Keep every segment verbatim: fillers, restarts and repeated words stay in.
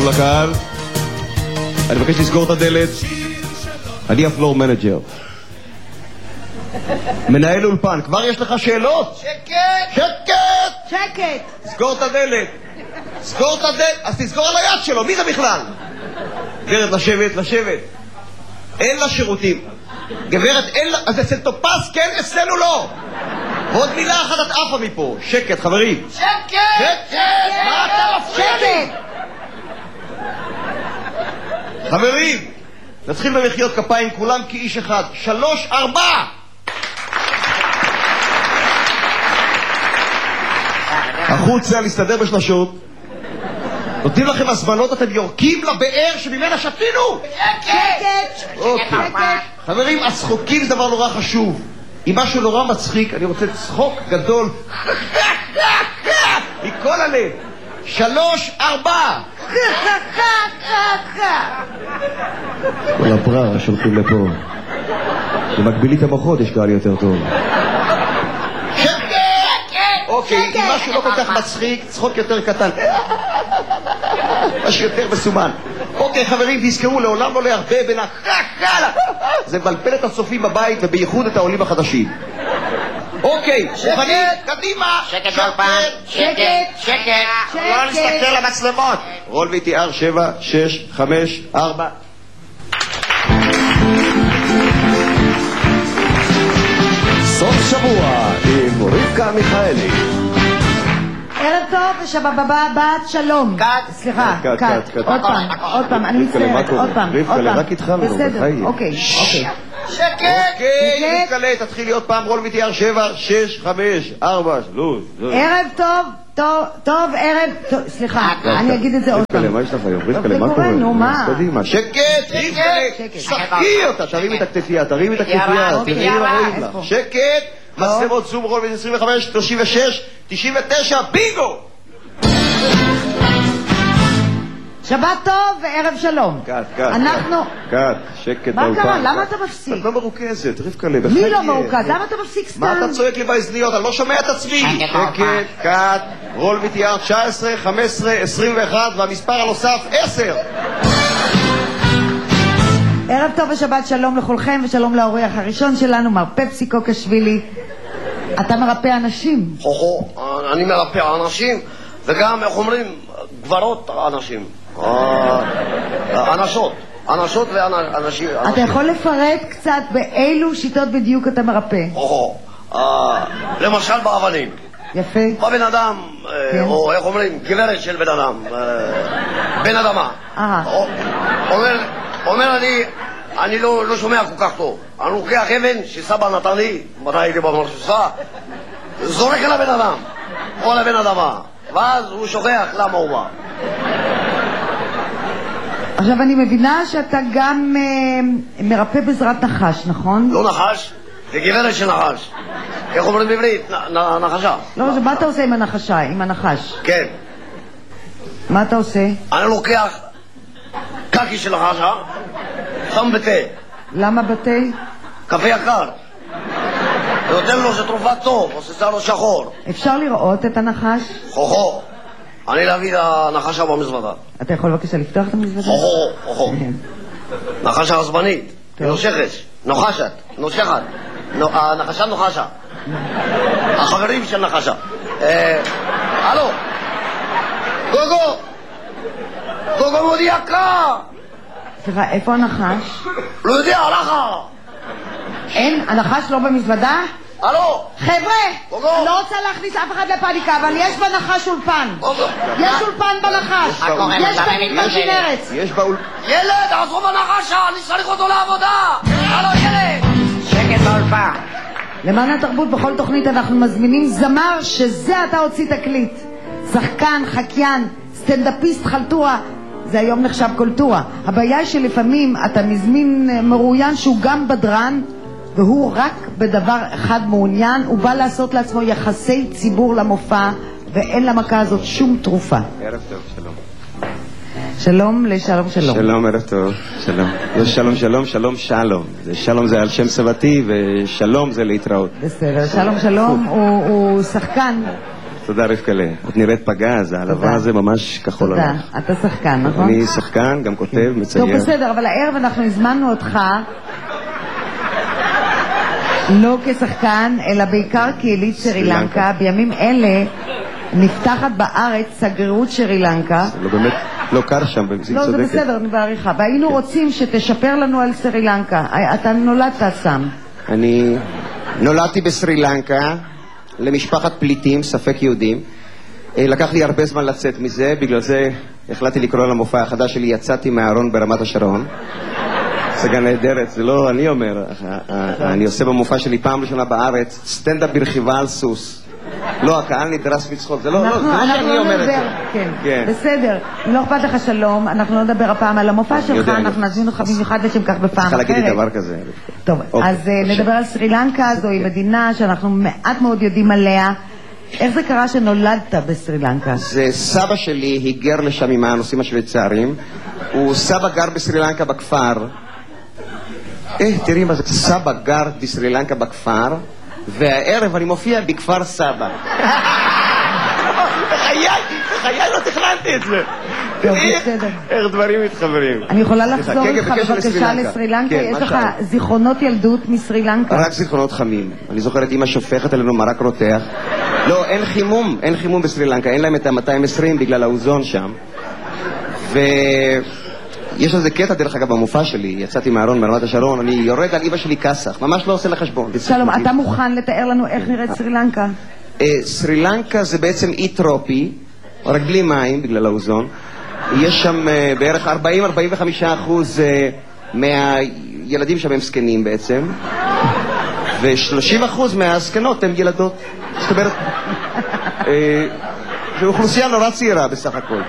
שלום לקהל. אני מבקש לסגור את הדלת. אני הפלור מנג'ר. מנהל אולפן, כבר יש לך שאלות? שקט! שקט! שקט! סגור את הדלת. סגור את הדלת. אז תסגור על היד שלו, מי זה בכלל? גברת, לשבת, לשבת. אין לה שירותים. גברת, אין לה... אז אצל טופס כן, אצלנו לא. ועוד מילה אחת את עפה מפה. שקט, חברים. שקט! שקט! מה אתה מפריע לי? חברים, נתחיל במחיאות כפיים כולם כאיש אחד. שלוש, ארבע! החוצה, להסתדר בשלשות. נותנים לכם הזמנות, אתם יורקים לבאר שממנה שתינו. שקט! אוקיי. חברים, הצחוקים זה דבר נורא חשוב. אם משהו נורא מצחיק, אני רוצה צחוק גדול מכל הלב. שלוש, ארבע! כל הבררה שולחים לפה. במקבילי את המוחות יש קהל יותר טוב. אוקיי, אם משהו לא כל כך מצחיק, צחוק יותר קטן. משהו יותר מסומן. אוקיי, חברים, תזכרו, לעולם לא להרבה בין הקקלה. זה מבלבל את הצופים בבית, ובייחוד את העולים החדשים. אוקיי, מוכנים? קדימה! שקט באולפן! שקט! שקט! לא להסתכל למצלמות! רול וי טי אר שבע, שש, חמש, ארבע. סוף שבוע עם רבקה מיכאלי. ערב טוב ושבבה בת שלום. קאט. סליחה, קאט. עוד פעם, עוד פעם, אני מצטערת, עוד פעם. רבקה, רק התחלנו, בסדר, אוקיי, אוקיי. שקט! אוקיי, רבקה, תתחיל להיות פעם רול וי טי אר שבע, שש, חמש, ארבע, שלוש. ערב טוב, טוב, טוב, ערב טוב, סליחה, אני אגיד את זה עוד פעם. רבקה, מה יש לך היום? רבקה, מה קורה? נו, מה? קדימה, שקט! רבקה, שחקי אותה, תרימי את הכתפייה, תרימי את הכתפייה, תרימי רואים לך. שקט! מצלמות זום רול עשרים וחמש, שלושים ושש, תשעים ותשע, בינגו! שבת טוב וערב שלום. קאט, קאט. אנחנו... קאט, שקט מה באולפן. קרה? למה אתה מפסיק? את לא מרוכזת, רבקה לי, מי לא מרוכז? למה אתה מפסיק סתם? מה אתה צועק לי באזניות? אני לא שומע את עצמי. שקט, קאט, רול וי טי אר תשע עשרה, חמש עשרה, עשרים ואחת והמספר הנוסף עשר. ערב טוב ושבת שלום לכולכם ושלום לאורח הראשון שלנו, מר פפסי קוקשווילי. אתה מרפא אנשים. הו, אני מרפא אנשים וגם, איך אומרים, גברות אנשים. אנשות, אנשות ואנשים. אתה יכול לפרט קצת באילו שיטות בדיוק אתה מרפא? הו, למשל באבנים. יפה. בבן אדם, או איך אומרים, גברת של בן אדם, בן אדמה. אומר אני, אני לא שומע כל כך טוב. אני לוקח אבן שסבא נתן לי, מתי הייתי במרשוסה, זורק על הבן אדם, או על הבן אדמה, ואז הוא שוכח למה הוא בא. עכשיו אני מבינה שאתה גם אה, מרפא בעזרת נחש, נכון? לא נחש, זה גברת של נחש. איך אומרים בעברית? נ, נחשה. לא, מה אתה עושה עם הנחשה, עם הנחש? כן. מה אתה עושה? אני לוקח קקי של נחשה, שם בתה. למה בתה? קפה יקר. ונותן לו שתרופה טוב, עושה לו שחור. אפשר לראות את הנחש? הו-הו. אני להביא את הנחשה במזוודה. אתה יכול בבקשה לפתוח את המזוודה? הו-הו, הו-הו. נחשה עצבנית, נושכת, נוחשת, נושכת. הנחשה נוחשה. החברים של נחשה. הלו, גוגו, גוגו מודיע יקר. סליחה, איפה הנחש? לא יודע, הלכה. אין, הנחש לא במזוודה? הלו! חבר'ה, אני לא רוצה להכניס אף אחד לפאניקה, אבל יש בנחש אולפן. יש אולפן בנחש. יש במגרשים ארץ. יש באולפן. ילד, עזוב הנחשה, אני צריך אותו לעבודה. הלו, ילד! שקט באולפן. למען התרבות בכל תוכנית אנחנו מזמינים זמר שזה אתה הוציא תקליט. שחקן, חקיין, סטנדאפיסט, חלטורה. זה היום נחשב קולטורה. הבעיה היא שלפעמים אתה מזמין מרואיין שהוא גם בדרן, והוא רק בדבר אחד מעוניין, הוא בא לעשות לעצמו יחסי ציבור למופע, ואין למכה הזאת שום תרופה. ערב טוב, שלום. שלום לשלום שלום. שלום, ערב טוב, שלום. יש שלום שלום, שלום שלום. שלום זה על שם סבתי, ושלום זה להתראות. בסדר, שלום שלום הוא, הוא שחקן תודה רבקלה. את נראית פגז, העלבה הזה ממש כחול תודה. עליך. אתה שחקן, נכון? אני שחקן, גם כותב, מצייר. טוב, בסדר, אבל הערב אנחנו הזמנו אותך לא כשחקן, אלא בעיקר כיליד סרי לנקה. בימים אלה נפתחת בארץ שגרירות סרי לנקה. זה לא באמת, לא קר שם, היא צודקת. לא, זה בסדר, אני בעריכה. והיינו רוצים שתשפר לנו על סרי לנקה. אתה נולדת שם. אני נולדתי בסרי לנקה, למשפחת פליטים, ספק יהודים. לקח לי הרבה זמן לצאת מזה, בגלל זה החלטתי לקרוא למופע החדש שלי, יצאתי מהארון ברמת השרון. הצגה נהדרת, זה לא אני אומר, אני עושה במופע שלי פעם ראשונה בארץ, סטנדאפ ברכיבה על סוס. לא, הקהל נדרס מצחוק, זה לא שאני אומר את זה. כן, בסדר, אם לא אכפת לך שלום, אנחנו לא נדבר הפעם על המופע שלך, אנחנו נזמין אותך במיוחד לשם כך בפעם אחרת. צריכה להגיד לי דבר כזה. טוב, אז נדבר על סרי לנקה, זוהי מדינה שאנחנו מעט מאוד יודעים עליה. איך זה קרה שנולדת בסרי לנקה? זה סבא שלי היגר לשם עם הנוסעים השוויצרים. הוא סבא גר בסרי לנקה בכפר. אה, תראי מה זה, סבא גר בסרי לנקה בכפר, והערב אני מופיע בכפר סבא. בחיי, בחיי לא תכננתי את זה. תראי איך דברים מתחברים. אני יכולה לחזור איתך בבקשה לסרי לנקה? יש לך זיכרונות ילדות מסרי לנקה? רק זיכרונות חמים. אני זוכר את אמא שופכת עלינו מרק רותח. לא, אין חימום, אין חימום בסרי לנקה, אין להם את ה-מאתיים ועשרים בגלל האוזון שם. ויש איזה קטע דרך אגב במופע שלי, יצאתי מהארון ברמת השרון, אני יורד על אמא שלי כסח, ממש לא עושה לחשבון. שלום, אתה מוכן לתאר לנו איך נראית סרי לנקה? סרי לנקה זה בעצם אי טרופי, רק בלי מים בגלל האוזון. יש שם בערך ארבעים עד ארבעים וחמישה אחוז מהילדים שם הם זקנים בעצם, ו-שלושים אחוז מהזקנות הן ילדות. זאת אומרת, זו אוכלוסייה נורא צעירה בסך הכל.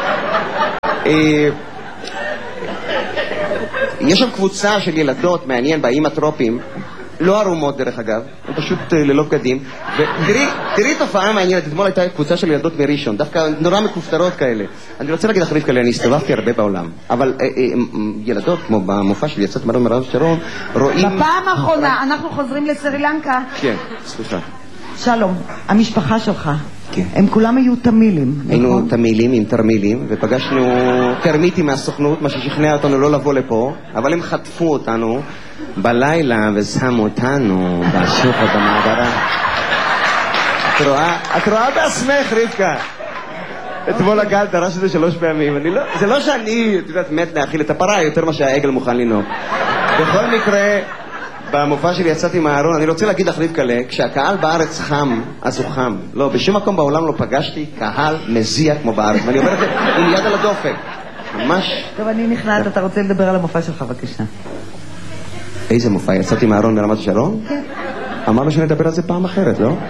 יש שם קבוצה של ילדות, מעניין, באיים הטרופיים, לא ערומות דרך אגב, הם פשוט ללא בגדים. ותראי תופעה מעניינת, אתמול הייתה קבוצה של ילדות מראשון, דווקא נורא מכופתרות כאלה. אני רוצה להגיד לך רבקה, אני הסתובבתי הרבה בעולם, אבל ילדות, כמו במופע שלי, יצאת מהארון ברמת השרון, רואים... בפעם האחרונה, אנחנו חוזרים לסרי לנקה. כן, סליחה. שלום, המשפחה שלך, כן. הם כולם היו תמילים, היינו נכון? תמילים עם תרמילים, ופגשנו תרמיטים מהסוכנות, מה ששכנע אותנו לא לבוא לפה, אבל הם חטפו אותנו בלילה ושמו אותנו בשוחד במעברה. את רואה? את רואה בעצמך, רבקה. אתמול הגל דרש את זה שלוש פעמים. אני לא, זה לא שאני, את יודעת, מת להאכיל את הפרה יותר מה שהעגל מוכן לנהוג. בכל מקרה, במופע שלי יצאתי מהארון, אני רוצה להגיד לך רבקלה, כשהקהל בארץ חם, אז הוא חם. לא, בשום מקום בעולם לא פגשתי קהל מזיע כמו בארץ. ואני אומר את זה עם יד על הדופק. ממש... טוב, אני נכנעת, אתה רוצה לדבר על המופע שלך, בבקשה. איזה מופע? יצאתי מהארון ברמת השרון? כן. אמרנו שנדבר על זה פעם אחרת, לא?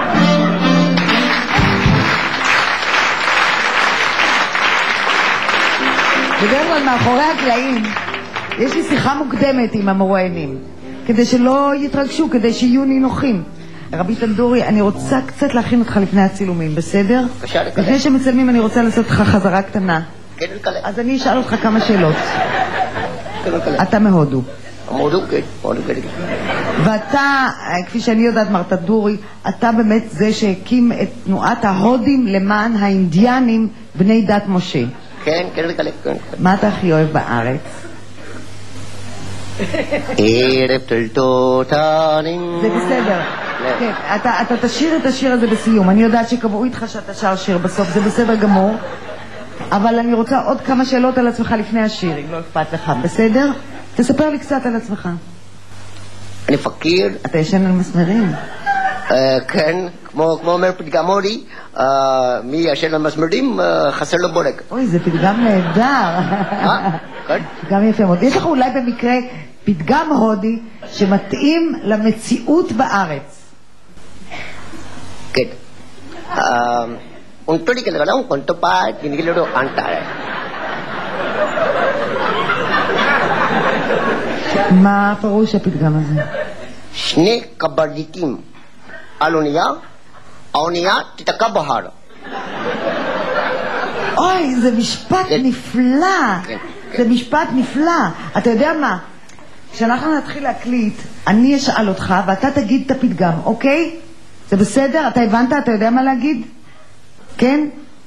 בדרך כלל מאחורי הקלעים יש לי שיחה מוקדמת עם המרואיינים, כדי שלא יתרגשו, כדי שיהיו נינוחים. רבי תנדורי, אני רוצה קצת להכין אותך לפני הצילומים, בסדר? בבקשה, לקלל. לפני שמצלמים אני רוצה לעשות לך חזרה קטנה. כן, לקלל. אז אני אשאל אותך כמה שאלות. כן, לקלל. אתה מהודו. מהודו, כן, מהודו, כן. ואתה, כפי שאני יודעת, מר תנדורי, אתה באמת זה שהקים את תנועת ההודים למען האינדיאנים בני דת משה. כן, כן, לקלל, כן. מה אתה הכי אוהב בארץ? ערב טלטוטנים. זה בסדר. כן, אתה, אתה תשאיר את השיר הזה בסיום. אני יודעת שקבעו איתך שאתה שר שיר בסוף, זה בסדר גמור. אבל אני רוצה עוד כמה שאלות על עצמך לפני השיר, אם לא אכפת לך. בסדר? תספר לי קצת על עצמך. אני פקיר. אתה ישן על מסמרים? כן, כמו אומר פתגם הודי, מי ישן על מסמרים חסר לו בורג. אוי, זה פתגם נהדר. מה? כן? פתגם יפה מאוד. יש לך אולי במקרה פתגם הודי שמתאים למציאות בארץ. כן. Untuk di kadang-kadang untuk pak ini kita udah antar. מה הפירוש הפתגם הזה? שני קברניטים על אונייה, האונייה תתקע בהר. אוי, זה משפט נפלא. זה משפט נפלא. אתה יודע מה? כשאנחנו נתחיל להקליט, אני אשאל אותך ואתה תגיד את הפתגם, אוקיי? זה בסדר? אתה הבנת? אתה יודע מה להגיד? כן?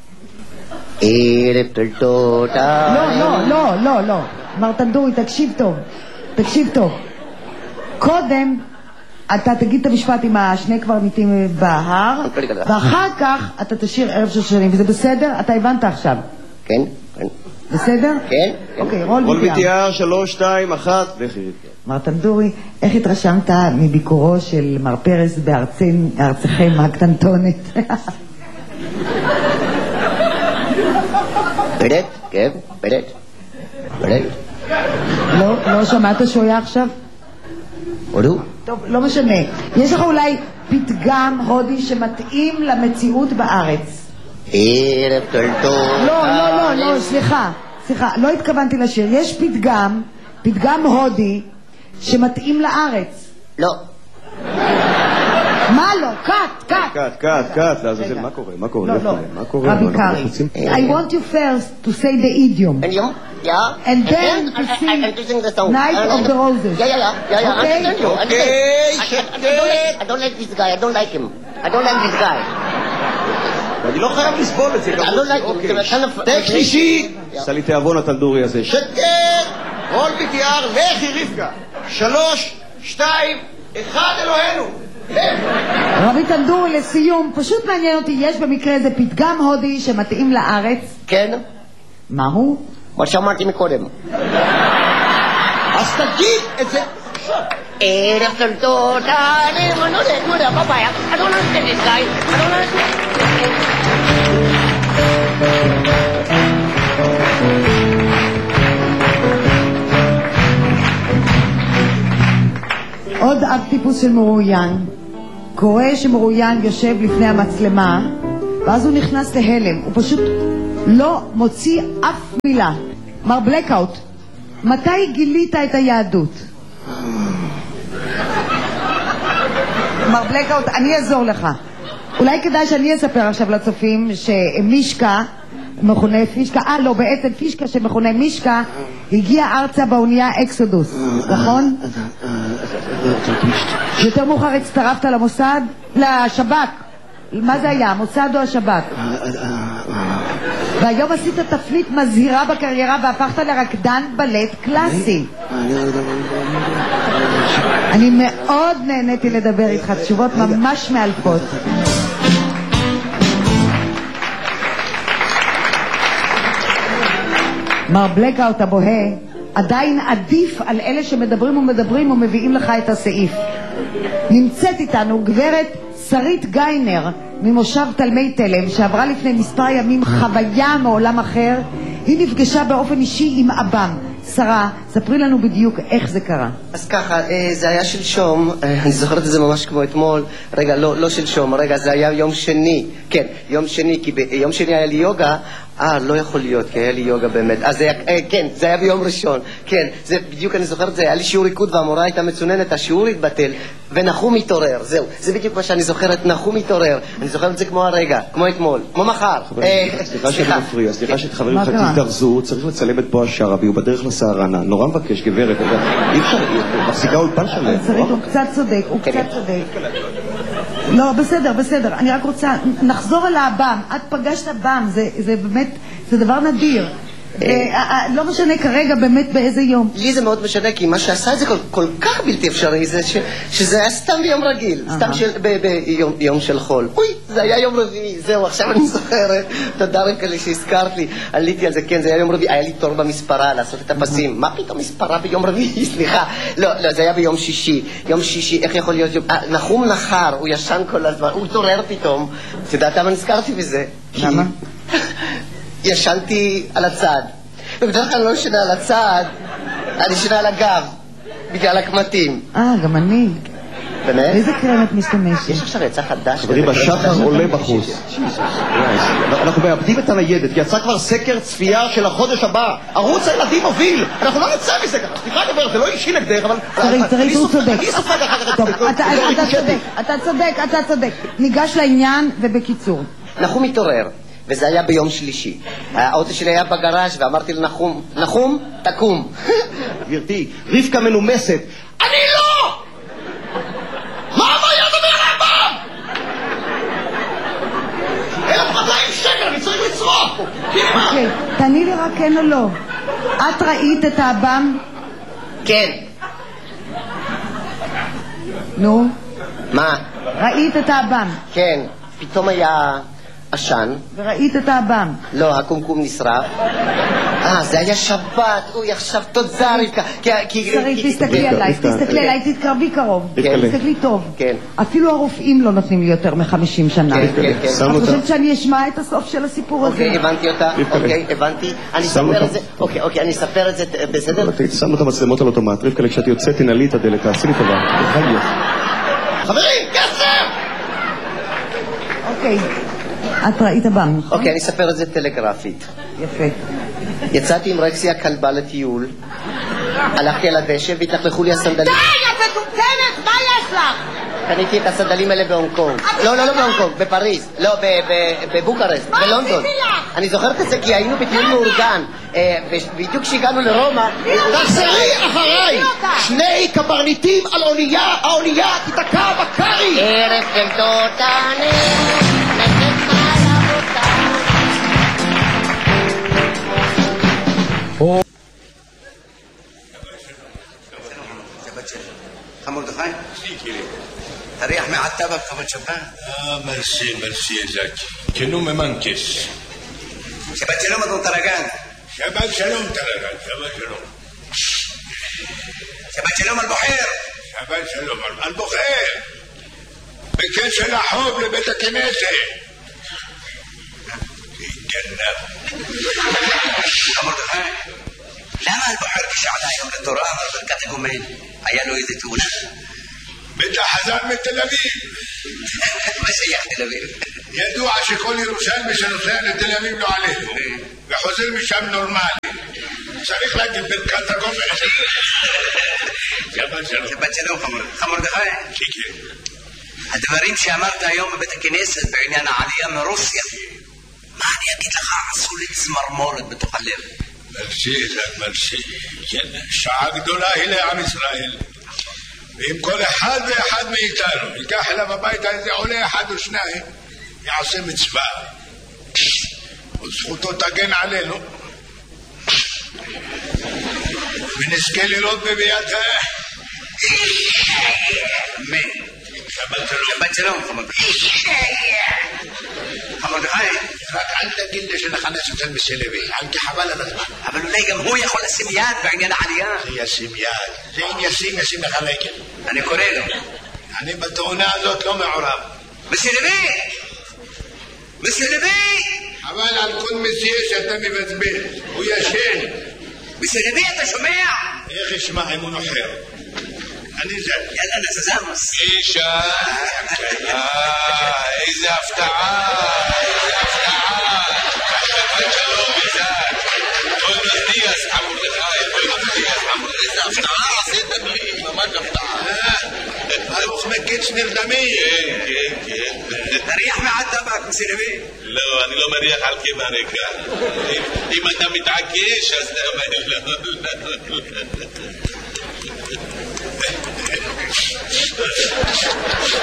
ערב טוב תודה. לא, לא, לא, לא, לא. מר טנדורי, תקשיב טוב. תקשיב טוב. קודם אתה תגיד את המשפט עם השני קברניטים בהר, ואחר כך אתה תשאיר ערב של שנים, וזה בסדר? אתה הבנת עכשיו? כן, כן. בסדר? כן. אוקיי, רול רול ביטיאר. ביטיאר, שלוש, שתיים, אחת, לכי. מר טנדורי, איך התרשמת מביקורו של מר פרס בארצכם הקטנטונת? בדט, כן, בדט. בדט. לא, לא שמעת שהוא היה עכשיו? הודו? טוב, לא משנה. יש לך אולי פתגם הודי שמתאים למציאות בארץ? ערב טוב. לא, לא, לא, לא, סליחה. סליחה, לא התכוונתי לשיר. יש פתגם, פתגם הודי שמתאים לארץ. לא. מה לא? קאט, קאט. קאט, קאט, קאט, לעזאזל, מה קורה? מה קורה? לא, לא. מה קורה? רבי קארי. I want you first to say the idiom. Idiom? Yeah. And then to I- I- sing I- I- to sing the song. Night Uh, of the Roses. Yeah, yeah, yeah. yeah, yeah. Okay. I understand you. I understand. Okay, I- I- I don't like- I don't like this guy. I don't like him. I don't like this guy. אני לא חייב לסבול את זה. I don't like him. אוקיי. זה kind of- טק שלישי, עשה לי תיאבון הטנדורי הזה. שקט! רול ביטיאר, לכי רבקה. שלוש, שתיים, אחד, אלוהינו. רבי טנדורי, לסיום, פשוט מעניין אותי, יש במקרה איזה פתגם הודי שמתאים לארץ. כן? מהו? מה שאמרתי מקודם. אז תגיד את זה. ערב טוב תודה. אני לא יודע, לא יודע, ביי. I don't understand this guy. I don't understand. עוד אב טיפוס של מרואיין. קורא שמרואיין יושב לפני המצלמה, ואז הוא נכנס להלם. הוא פשוט לא מוציא אף מילה. מר בלקאוט, מתי גילית את היהדות? מר בלקאוט, אני אעזור לך. אולי כדאי שאני אספר עכשיו לצופים שמישקה, מכונה פישקה, אה לא, בעצם פישקה שמכונה מישקה, הגיע ארצה באונייה אקסודוס, נכון? יותר מאוחר הצטרפת למוסד? לשב"כ. מה זה היה, המוסד או השב"כ? והיום עשית תפנית מזהירה בקריירה והפכת לרקדן בלט קלאסי. אני מאוד נהניתי לדבר איתך, תשובות ממש מאלפות. מר בלקאוט הבוהה עדיין עדיף על אלה שמדברים ומדברים ומביאים לך את הסעיף. נמצאת איתנו גברת שרית גיינר ממושב תלמי תלם, שעברה לפני מספר ימים חוויה מעולם אחר. היא נפגשה באופן אישי עם אבם. שרה, ספרי לנו בדיוק איך זה קרה. אז ככה, זה היה שלשום, אני זוכרת את זה ממש כמו אתמול. רגע, לא, לא שלשום, רגע, זה היה יום שני. כן, יום שני, כי ביום שני היה לי יוגה. אה, לא יכול להיות, כי היה לי יוגה באמת. אז זה היה, כן, זה היה ביום ראשון. כן, זה בדיוק, אני זוכרת, זה היה לי שיעור ריקוד והמורה הייתה מצוננת, השיעור התבטל, ונחום התעורר, זהו. זה בדיוק מה שאני זוכרת, נחום התעורר. אני זוכרת את זה כמו הרגע, כמו אתמול, כמו מחר. סליחה שאני מפריע, סליחה שחברים לך תזדרזו, צריך לצלם את בועז שרעבי, הוא בדרך לסהרנה. נורא מבקש, גברת, אי אפשר, מחזיקה אולפן שלם. שרית, הוא קצת צודק, הוא קצת צודק. לא, בסדר, בסדר. אני רק רוצה, נחזור על האב"ם. את פגשת אב"ם, זה, זה באמת, זה דבר נדיר. לא משנה כרגע באמת באיזה יום. לי זה מאוד משנה, כי מה שעשה את זה כל, כל כך בלתי אפשרי, זה ש, שזה היה סתם ביום רגיל, סתם של, ב, ביום, ביום של חול. אוי, זה היה יום רביעי, זהו, עכשיו אני זוכרת. תודה רבה לי שהזכרת לי, עליתי על זה, כן, זה היה יום רביעי, היה לי תור במספרה לעשות את הפסים. מה פתאום מספרה ביום רביעי? סליחה. לא, לא, זה היה ביום שישי. יום שישי, איך יכול להיות יום... נחום נחר, הוא ישן כל הזמן, הוא התעורר פתאום. אתה יודעת למה נזכרתי בזה? למה? ישנתי על הצד, ובדרך כלל לא ישנה על הצד, אני ישנה על הגב, בגלל הקמטים. אה, גם אני. באמת? איזה קרם את משתמשת? יש עכשיו יצא חדש. חברים, השחר עולה בחוץ. אנחנו מאבדים את הניידת, כי יצא כבר סקר צפייה של החודש הבא. ערוץ הילדים מוביל. אנחנו לא נצא מזה ככה. סליחה גברת, זה לא אישי נגדך, אבל... שרית, שרית, הוא צודק. אני סופג אחר כך. טוב, אתה צודק, אתה צודק, אתה צודק. ניגש לעניין ובקיצור. נחום התעורר, וזה היה ביום שלישי. האוטו שלי היה בגראז' ואמרתי לנחום, נחום, תקום. גברתי, רבקה מנומסת. אני לא! מה הבעיה לדבר על אב"ם? אלף מאתיים שקל לא! אוקיי, תעני לי רק כן או לא. את ראית את האב"ם? כן. נו, מה? ראית את האב"ם. כן. פתאום היה עשן. וראית את האב"ם. לא, הקומקום נשרף. אה, זה היה שבת. אוי, עכשיו תודה רבקה. שרית, תסתכלי עליי, תסתכלי עליי, תתקרבי קרוב. תסתכלי טוב. כן. אפילו הרופאים לא נותנים לי יותר מחמישים שנה. כן, כן, כן. את חושבת שאני אשמע את הסוף של הסיפור הזה? אוקיי, הבנתי אותה. אוקיי, הבנתי. אני אספר את זה. אוקיי, אוקיי, אני אספר את זה, בסדר? שמו את המצלמות על אוטומט. רבקה, כשאת יוצאת, תנעלי את הדלת, תעשי לי טובה. חברים, כסף! אוקיי. את ראית אב"ם, נכון? אוקיי, אני אספר את זה טלגרפית. יפה. יצאתי עם רקסי הכלבה לטיול, הלכתי על הדשא והתלכלכו לי הסנדלים. די, את מטומטמת, מה יש לך? קניתי את הסנדלים האלה בהונג קונג. לא, לא, לא בהונג קונג, בפריז. לא, בבוקרשט, בלונדון. אני זוכרת את זה כי היינו בטיול מאורגן. בדיוק כשהגענו לרומא... תחזרי אחריי! שני קברניטים על אונייה, האונייה תתקע בקרי! ערב חלטות הנר מרדכי? תריח מעט טבק כבוד שבן? אה, מרסי, מרסי, זק. כנו ממנקס. שבת שלום אדון טרגן. שבת שלום טרגן, שבת שלום. שבת שלום על בוחר. שבת שלום על בוחר. בקשר החוב לבית הכנסת. גנב. מרדכי, למה על בוחר כשעלה היום לתורה אמר ברכת הגומן? היה לו איזה תאונה? בטח חזר מתל אביב. מה שייך תל אביב? ידוע שכל ירושלמי שנוסע לתל אביב לא עלינו וחוזר משם נורמלי. צריך להגיד ברכת הגומן. שבת שלום. שבת שלום מרדכי. כן. הדברים שאמרת היום בבית הכנסת בעניין העלייה מרוסיה, מה אני אגיד לך? עשו לי צמרמורת בתוך הלב. מרסי, זק, מרסי. שעה גדולה היא לעם ישראל. ואם כל אחד ואחד מאיתנו ייקח אליו הביתה איזה עולה אחד או שניים, יעשה מצווה. וזכותו תגן עלינו. ונזכה לראות בביאת ה... אמן. שבת שלום, חמרדכי. חמרדכי, רק אל תגיד לי שנחנס אצל מסלבי, כי חבל על הזמן. אבל אולי גם הוא יכול לשים יד בעניין העלייה. זה ישים יד. זה אם ישים, ישים לך רגל. אני קורא לו. אני בתאונה הזאת לא מעורב. מסלבי! מסלבי! חבל על כל מסיע שאתה מבזבז. הוא ישן. מסלבי, אתה שומע? איך ישמע אמון אחר? אני זה. יאללה, נזזמוס. אישה, איזה הפתעה, איזה הפתעה. שבת שלום, איזק. כל מדיאס, חמורדכי, כל מדיאס, חמורדכי. איזה הפתעה עשיתם לי, ממש הפתעה. ברוך מקיץ נרדמים. כן, כן, כן. תריח מעט טבק, מסלבי. לא, אני לא מריח על קיבה ריקה. אם אתה מתעקש, אז אתה אומר לא.